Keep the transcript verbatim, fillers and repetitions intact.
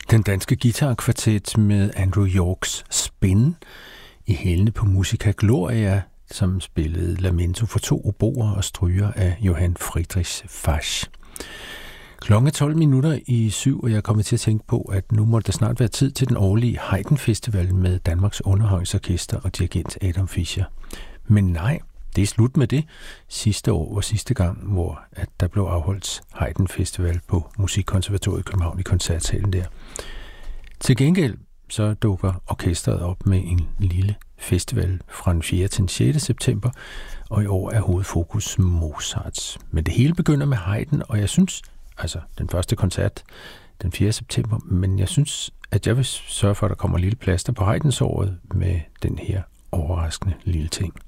Den danske guitarkvartet med Andrew Yorks Spin i hælene på Musica Gloria, som spillede Lamento for to oboer og stryger af Johann Friedrich Fasch. Klokken er tolv minutter i syv, og jeg er kommet til at tænke på, at nu må det snart være tid til den årlige Haydn Festival med Danmarks Underholdningsorkester og dirigent Adam Fischer. Men nej, det er slut med det. Sidste år var sidste gang, hvor at der blev afholdt Haydn Festival på Musikkonservatoriet i København i koncertsalen der. Til gengæld så dukker orkestret op med en lille festival fra den fjerde til den sjette september, og i år er hovedfokus Mozart. Men det hele begynder med Haydn, og jeg synes, altså den første koncert den fjerde september, men jeg synes, at jeg vil sørge for, at der kommer en lille plaster på Haydn-såret med den her overraskende lille ting.